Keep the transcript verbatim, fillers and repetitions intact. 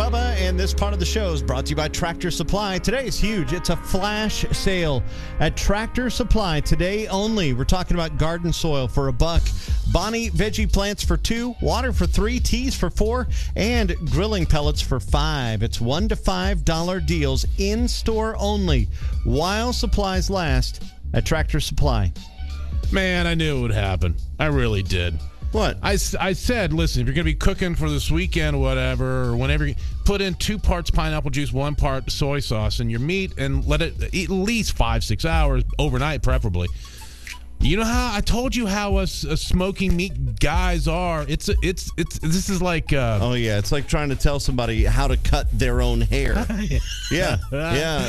Bubba, and this part of the show is brought to you by Tractor Supply. Today is huge. It's a flash sale at Tractor Supply today only. We're talking about garden soil for a buck, Bonnie veggie plants for two, water for three, teas for four, and grilling pellets for five. It's one to five dollar deals in store only while supplies last at Tractor Supply. Man, I knew it would happen. I really did. What? I, I said, listen, if you're going to be cooking for this weekend or whatever, or whenever, you put in two parts pineapple juice, one part soy sauce in your meat, and let it eat at least five, six hours, overnight preferably. You know how I told you how us, us smoking meat guys are. It's it's it's this is like uh, oh yeah, it's like trying to tell somebody how to cut their own hair. yeah, yeah.